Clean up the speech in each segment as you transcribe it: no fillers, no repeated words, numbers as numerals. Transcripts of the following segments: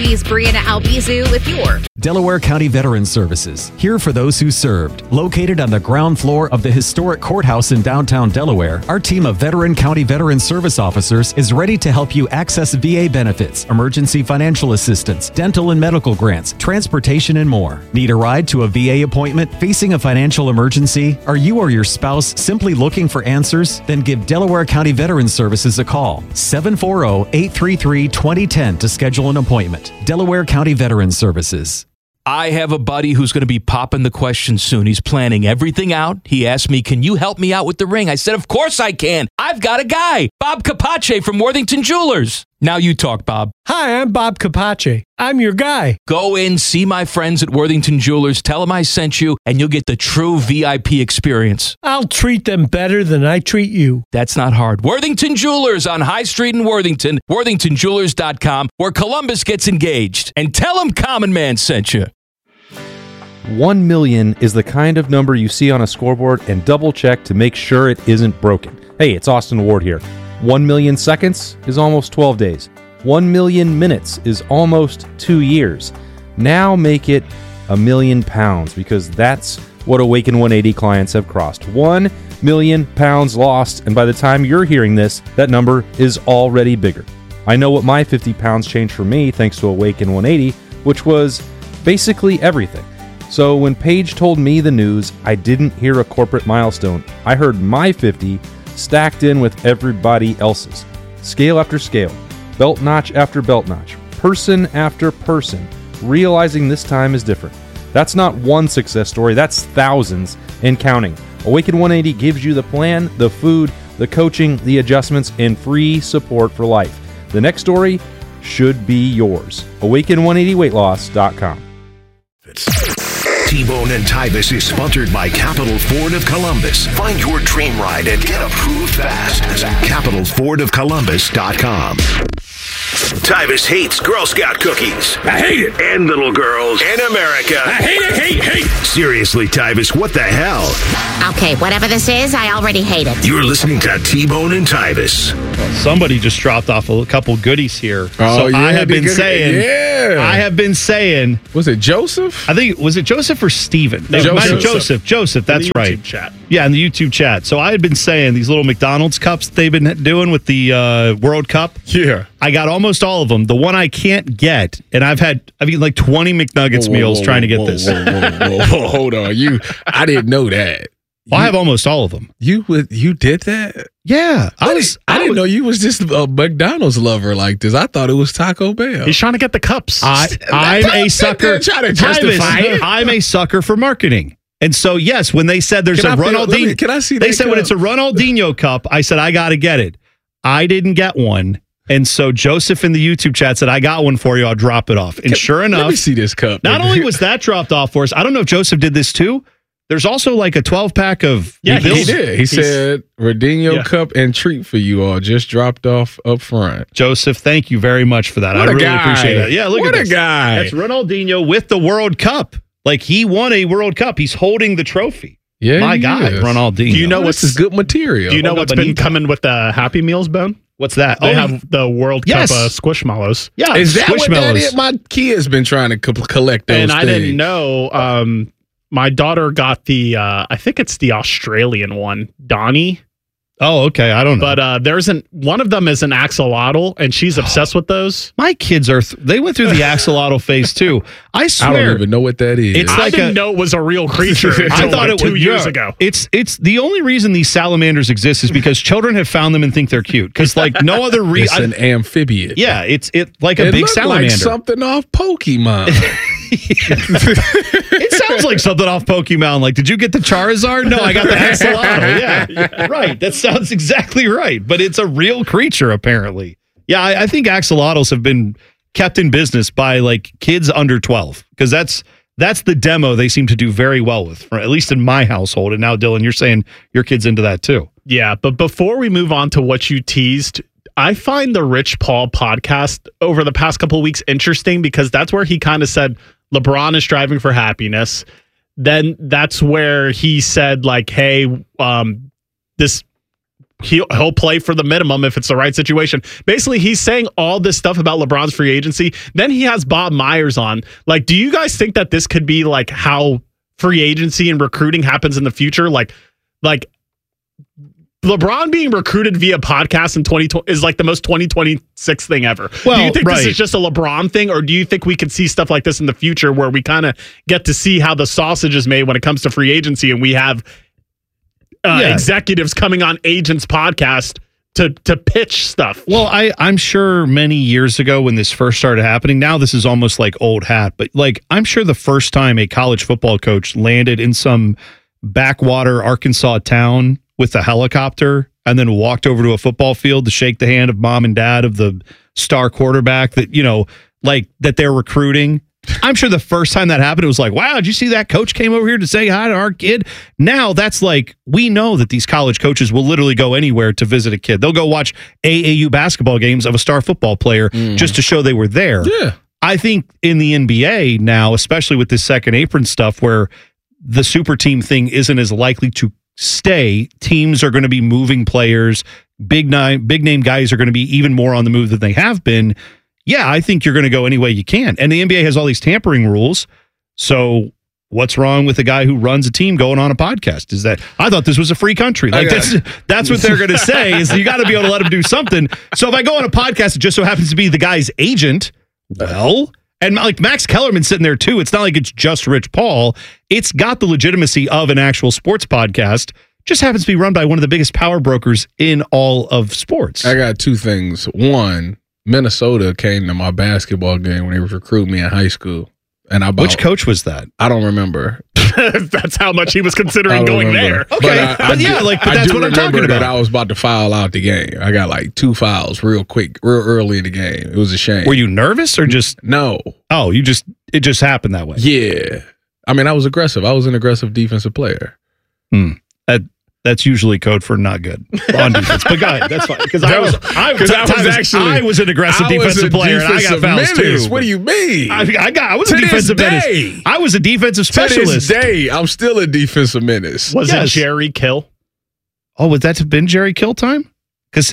KQED's Brianna Albizu with your Delaware County Veterans Services, here for those who served. Located on the ground floor of the historic courthouse in downtown Delaware, our team of veteran county veteran service officers is ready to help you access VA benefits, emergency financial assistance, dental and medical grants, transportation, and more. Need a ride to a VA appointment? Facing a financial emergency? Are you or your spouse simply looking for answers? Then give Delaware County Veterans Services a call. 740-833-2010 to schedule an appointment. Delaware County Veterans Services. I have a buddy who's going to be popping the question soon. He's planning everything out. He asked me, can you help me out with the ring? I said, of course I can. I've got a guy, Bob Capace from Worthington Jewelers. Now you talk, Bob. Hi, I'm Bob Capace. I'm your guy. Go in, see my friends at Worthington Jewelers, tell them I sent you, and you'll get the true VIP experience. I'll treat them better than I treat you. That's not hard. Worthington Jewelers on High Street in Worthington, worthingtonjewelers.com, where Columbus gets engaged. And tell them Common Man sent you. 1 million is the kind of number you see on a scoreboard and double check to make sure it isn't broken. Hey, it's Austin Ward here. 1 million seconds is almost 12 days. 1 million minutes is almost 2 years. Now make it £1,000,000 because that's what Awaken 180 clients have crossed. 1 million pounds lost, and by the time you're hearing this, that number is already bigger. I know what my 50 pounds changed for me thanks to Awaken 180, which was basically everything. So when Paige told me the news, I didn't hear a corporate milestone. I heard my 50 stacked in with everybody else's. Scale after scale, belt notch after belt notch, person after person, realizing this time is different. That's not one success story, that's thousands and counting. Awaken 180 gives you the plan, the food, the coaching, the adjustments, and free support for life. The next story should be yours. Awaken180weightloss.com. T-Bone and Tyvis is sponsored by Capital Ford of Columbus. Find your dream ride and get approved fast at capitalfordofcolumbus.com. Tyvis hates Girl Scout cookies. I hate it. And little girls. And America. I hate it, hate. Seriously, Tyvis, what the hell? Okay, whatever this is, I already hate it. You're listening to T-Bone and Tyvis. Somebody just dropped off a couple goodies here. Oh, so yeah, I have been saying. Was it Joseph? I think, was it Joseph or Steven? No, Joseph, that's right. Chat. Yeah, in the YouTube chat. So I had been saying these little McDonald's cups that they've been doing with the World Cup. Yeah. I got almost all of them. The one I can't get, and I've eaten like 20 McNuggets meals trying to get this. Hold on. I didn't know that. Well, I have almost all of them. You did that? Yeah. I didn't know you was just a McDonald's lover like this. I thought it was Taco Bell. He's trying to get the cups. I'm a sucker. Trying to justify it. I'm a sucker for marketing. And so, yes, when they said there's a Ronaldinho, can I see that? They said when it's a Ronaldinho cup, I said, I got to get it. I didn't get one. And so Joseph in the YouTube chat said, I got one for you. I'll drop it off. And sure enough, let me see this cup. Not only was that dropped off for us, I don't know if Joseph did this too. There's also like a 12-pack of he did. He said, Rodinho cup and treat for you all just dropped off up front. Joseph, thank you very much for that. I really appreciate that. Yeah, look at this. What a guy. That's Ronaldinho with the World Cup. Like he won a World Cup. He's holding the trophy. Yeah, my guy, Ronaldinho. Do you know what's good material? Do you know what's been coming with the Happy Meals, Bone? What's that? They have the World Cup Squishmallows. Yeah, is that what that is? My kid's been trying to collect those and things. I didn't know. My daughter got the, I think it's the Australian one, Donnie. Oh, okay. I don't know. But one of them is an axolotl, and she's obsessed with those. My kids they went through the axolotl phase too. I swear. I don't even know what that is. I didn't know it was a real creature until I thought it was 2 years ago. It's the only reason these salamanders exist is because children have found them and think they're cute. Because like no other reason. It's an amphibian. Yeah, it's like a big salamander. Like something off Pokemon. It sounds like something off Pokemon. Like, did you get the Charizard? No, I got the axolotl. Yeah, right. That sounds exactly right. But it's a real creature, apparently. Yeah, I think axolotls have been kept in business by like kids under 12 because that's the demo they seem to do very well with, at least in my household. And now, Dylan, you're saying your kid's into that too. Yeah, but before we move on to what you teased, I find the Rich Paul podcast over the past couple of weeks interesting because that's where he kind of said LeBron is striving for happiness. Then that's where he said like, hey, this he'll play for the minimum if it's the right situation. Basically, he's saying all this stuff about LeBron's free agency. Then he has Bob Myers on. Like, do you guys think that this could be like how free agency and recruiting happens in the future? Like LeBron being recruited via podcast in 2020 is like the most 2026 thing ever. Well, do you think this right. is just a LeBron thing, or do you think we could see stuff like this in the future where we kind of get to see how the sausage is made when it comes to free agency, and we have executives coming on agents' podcast to pitch stuff? Well, I'm sure many years ago when this first started happening, now this is almost like old hat, but like I'm sure the first time a college football coach landed in some backwater Arkansas town with a helicopter and then walked over to a football field to shake the hand of mom and dad of the star quarterback that, like that they're recruiting. I'm sure the first time that happened, it was like, wow, did you see that coach came over here to say hi to our kid? Now that's like, we know that these college coaches will literally go anywhere to visit a kid. They'll go watch AAU basketball games of a star football player just to show they were there. Yeah. I think in the NBA now, especially with this second apron stuff where the super team thing isn't as likely to stay, teams are going to be moving players. Big name guys are going to be even more on the move than they have been. Yeah, I think you're going to go any way you can. And the NBA has all these tampering rules. So what's wrong with a guy who runs a team going on a podcast? Is that I thought this was a free country. Like that's what they're going to say is you got to be able to let them do something. So if I go on a podcast, it just so happens to be the guy's agent, well, and like Max Kellerman's sitting there too. It's not like it's just Rich Paul. It's got the legitimacy of an actual sports podcast. Just happens to be run by one of the biggest power brokers in all of sports. I got two things. One, Minnesota came to my basketball game when they was recruiting me in high school. And which coach was that? I don't remember. That's how much he was considering going there. Okay, but that's what I'm talking about. That I was about to foul out the game. I got like 2 fouls real quick, real early in the game. It was a shame. Were you nervous or just no? Oh, it just happened that way. Yeah, I mean, I was aggressive. I was an aggressive defensive player. That's usually code for not good on defense. But go ahead, that's fine. Because I was an aggressive defensive player and I got fouls too. What do you mean? I was a defensive menace. I was a defensive specialist. To this day, I'm still a defensive menace. Was it Jerry Kill? Oh, would that have been Jerry Kill time? Because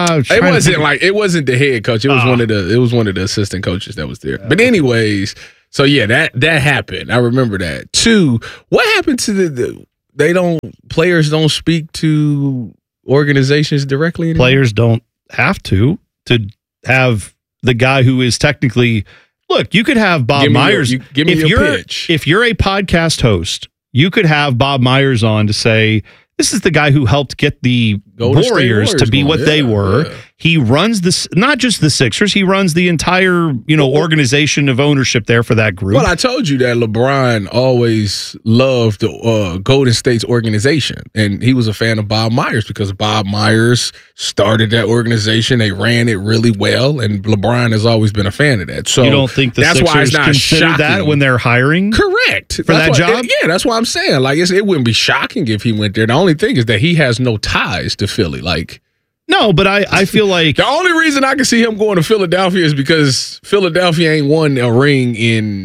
it wasn't the head coach. It was one of the assistant coaches that was there. But anyways, so yeah, that happened. I remember that. 2, what happened to players don't speak to organizations directly anymore? Players don't have to have the guy who is technically, look, you could have Bob Myers. Give me your pitch. If you're a podcast host, you could have Bob Myers on to say, this is the guy who helped get the Warriors to be what they were. Yeah. He runs this, not just the Sixers. He runs the entire, organization of ownership there for that group. Well, I told you that LeBron always loved Golden State's organization, and he was a fan of Bob Myers because Bob Myers started that organization. They ran it really well, and LeBron has always been a fan of that. So you don't think that's Sixers why it's not consider shocking. That when they're hiring? Correct. For that job? Yeah, that's what I'm saying. Like it wouldn't be shocking if he went there. The only thing is that he has no ties to Philly. Like. No, but I feel like the only reason I can see him going to Philadelphia is because Philadelphia ain't won a ring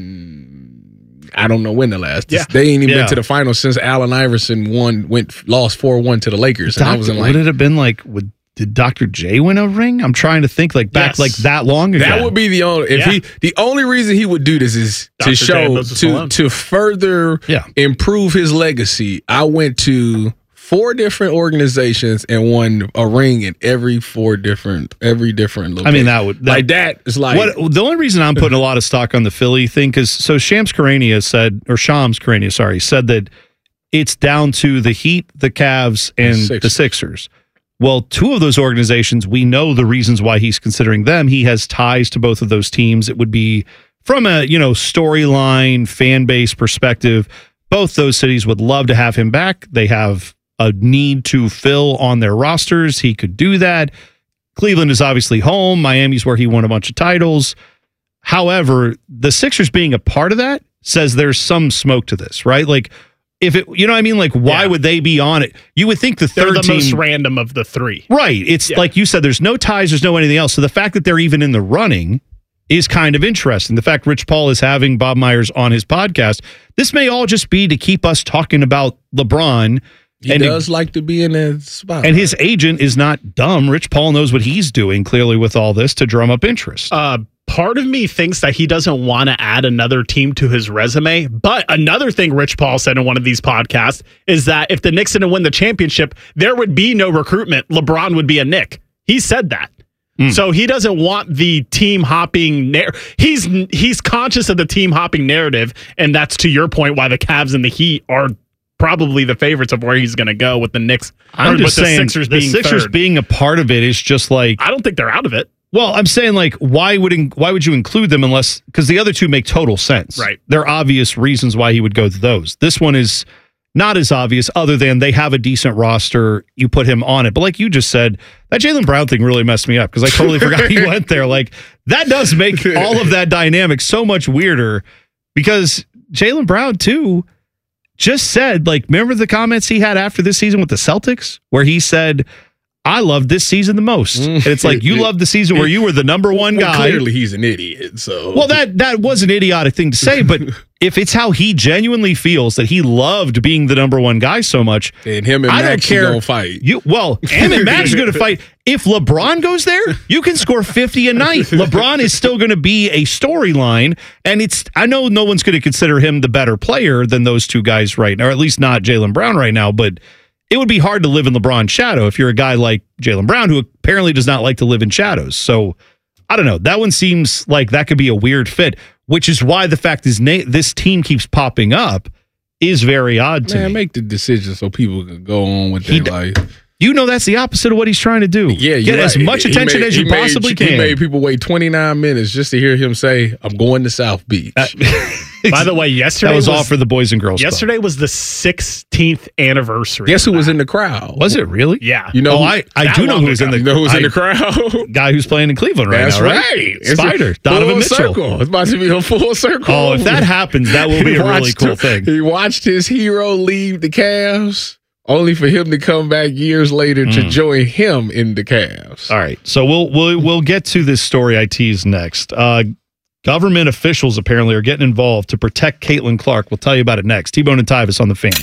in I don't know when the last. Yeah. They ain't even been to the finals since Allen Iverson lost 4-1 to the Lakers. And I was would it have been like did Dr. J win a ring? I'm trying to think like that long ago. That would be the only the only reason he would do this is Dr. to show to further improve his legacy. I went to 4 different organizations and won a ring in every different location. I mean, that is like the only reason I'm putting a lot of stock on the Philly thing because Shams Charania said that it's down to the Heat, the Cavs, and the Sixers. Well, 2 of those organizations, we know the reasons why he's considering them. He has ties to both of those teams. It would be from a storyline, fan base perspective. Both those cities would love to have him back. They have a need to fill on their rosters. He could do that. Cleveland is obviously home. Miami's where he won a bunch of titles. However, the Sixers being a part of that says there's some smoke to this, right? Like, if it, you know what I mean? Like, why would they be on it? You would think they're the team, most random of the 3. Right. It's like you said, there's no ties, there's no anything else. So the fact that they're even in the running is kind of interesting. The fact Rich Paul is having Bob Myers on his podcast, this may all just be to keep us talking about LeBron He does like to be in that spot. And his agent is not dumb. Rich Paul knows what he's doing, clearly, with all this to drum up interest. Part of me thinks that he doesn't want to add another team to his resume. But another thing Rich Paul said in one of these podcasts is that if the Knicks didn't win the championship, there would be no recruitment. LeBron would be a Knick. He said that. So he doesn't want the team hopping. He's conscious of the team hopping narrative. And that's, to your point, why the Cavs and the Heat are probably the favorites of where he's going to go with the Knicks. I'm just saying the Sixers being a part of it is just like, I don't think they're out of it. Well, I'm saying, like, why would you include them unless, because the other two make total sense. Right. There are obvious reasons why he would go to those. This one is not as obvious, other than they have a decent roster. You put him on it. But like you just said, that Jaylen Brown thing really messed me up because I totally forgot he went there. Like, that does make all of that dynamic so much weirder because Jaylen Brown, too, just said, like, remember the comments he had after this season with the Celtics where he said, I love this season the most. And it's like, you love the season where you were the number one guy. Clearly, he's an idiot. So, well, that was an idiotic thing to say, but if it's how he genuinely feels that he loved being the number one guy so much, and him and Max are gonna fight. Him and Max are going to fight. If LeBron goes there, you can score 50 a night. LeBron is still going to be a storyline, and I know no one's going to consider him the better player than those two guys right now, or at least not Jaylen Brown right now, but it would be hard to live in LeBron's shadow if you're a guy like Jaylen Brown, who apparently does not like to live in shadows. So, I don't know. That one seems like that could be a weird fit, which is why the fact is this team keeps popping up is very odd to me. Make the decision so people can go on with their life. You know that's the opposite of what he's trying to do. Yeah, get as much attention as you possibly can. He made people wait 29 minutes just to hear him say, I'm going to South Beach. By the way, yesterday that was all for the Boys and Girls Yesterday Club. was the 16th anniversary. Guess who was in the crowd? Was it really? Yeah. You know, I do know who was in the. You know who's in the crowd? Guy who's playing in Cleveland right now. Right. Spider Donovan Mitchell. Circle. It's about to be a full circle. Oh, if that happens, that will be a really cool thing. He watched his hero leave the Cavs, only for him to come back years later to join him in the Cavs. All right, so we'll get to this story I teased next. Government officials apparently are getting involved to protect Caitlin Clark. We'll tell you about it next. T-Bone and Tyvis on the Fan.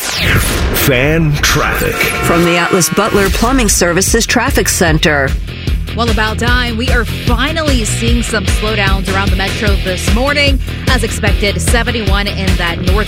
Fan traffic from the Atlas Butler Plumbing Services Traffic Center. Well, about time, we are finally seeing some slowdowns around the metro this morning. As expected, 71 in that north